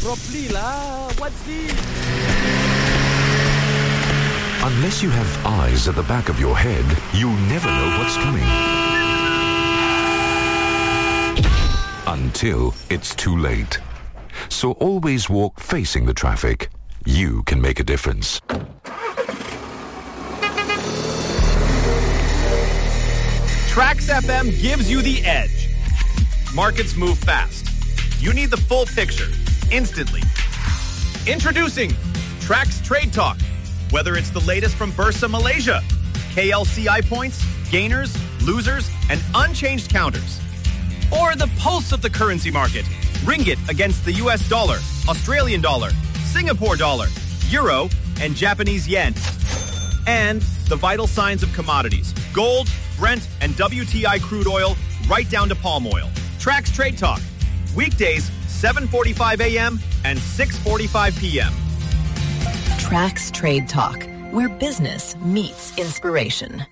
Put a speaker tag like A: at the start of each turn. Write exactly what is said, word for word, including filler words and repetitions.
A: Roplila, what's this?
B: Unless you have eyes at the back of your head, you'll never know what's coming. Until it's too late. So always walk facing the traffic. You can make a difference.
C: Trax F M gives you the edge. Markets move fast. You need the full picture, instantly. Introducing Trax Trade Talk. Whether it's the latest from Bursa Malaysia, K L C I points, gainers, losers, and unchanged counters. Or the pulse of the currency market. Ringgit against the U S dollar, Australian dollar, Singapore dollar, euro, and Japanese yen. And the vital signs of commodities. Gold, Brent, and W T I crude oil, right down to palm oil. Trax Trade Talk. Weekdays, seven forty-five a.m. and six forty-five p.m.
D: Trax Trade Talk, where business meets inspiration.